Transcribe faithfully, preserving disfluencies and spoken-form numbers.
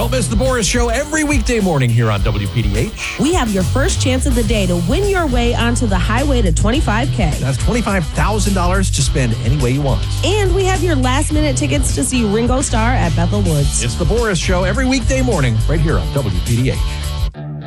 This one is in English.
Don't miss the Boris Show every weekday morning here on W P D H. We have your first chance of the day to win your way onto the highway to twenty-five K. That's twenty-five thousand dollars to spend any way you want. And we have your last minute tickets to see Ringo Starr at Bethel Woods. It's the Boris Show every weekday morning right here on W P D H.